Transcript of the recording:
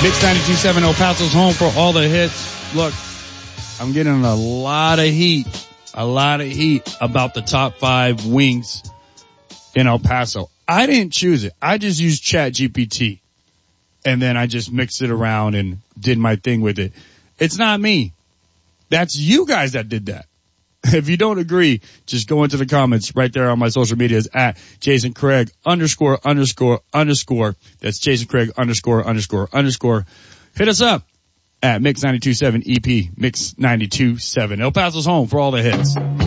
Mix 92.7 El Paso's home for all the hits. Look, I'm getting a lot of heat about the top 5 wings in El Paso. I didn't choose it. I just used ChatGPT, and then I just mixed it around and did my thing with it. It's not me. That's you guys that did that. If you don't agree, just go into the comments right there on my social medias at Jason Craig ____. That's Jason Craig ____. Hit us up at Mix 92.7 EP, Mix 92.7. El Paso's home for all the hits.